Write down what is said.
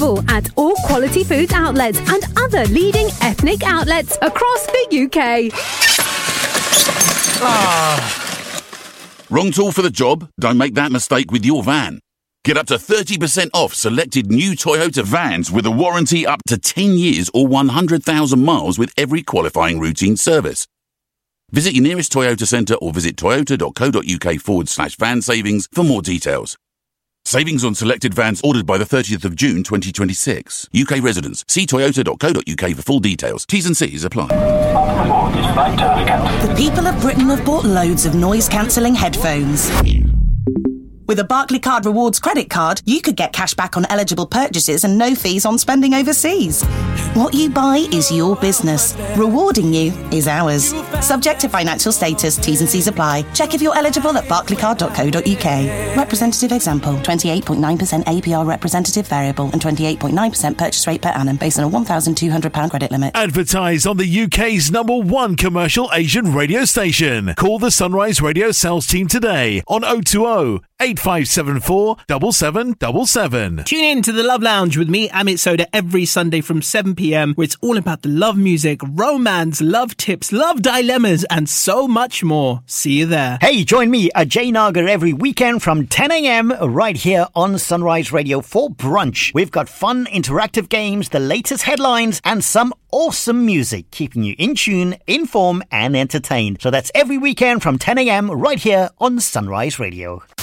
available at all Quality Foods outlets and other leading ethnic outlets across the UK. Wrong tool for the job? Don't make that mistake with your van. Get up to 30% off selected new Toyota vans with a warranty up to 10 years or 100,000 miles with every qualifying routine service. Visit your nearest Toyota centre or visit toyota.co.uk/van savings for more details. Savings on selected vans ordered by the 30th of June 2026. UK residents, see toyota.co.uk for full details. T's and C's apply. The people of Britain have bought loads of noise-cancelling headphones. With a Barclaycard Rewards credit card, you could get cash back on eligible purchases and no fees on spending overseas. What you buy is your business. Rewarding you is ours. Subject to financial status, T's and C's apply. Check if you're eligible at barclaycard.co.uk. Representative example, 28.9% APR representative variable and 28.9% purchase rate per annum based on a £1,200 credit limit. Advertise on the UK's #1 commercial Asian radio station. Call the Sunrise Radio sales team today on 020 8574 7777. Tune in to the Love Lounge with me, Amit Soda, every Sunday from 7pm, where it's all about the love music, romance, love tips, love dilemmas, and so much more. See you there. Hey, join me, Ajay Nagar, every weekend from 10am right here on Sunrise Radio for brunch. We've got fun, interactive games, the latest headlines, and some awesome music, keeping you in tune, informed, and entertained. So that's every weekend from 10am right here on Sunrise Radio.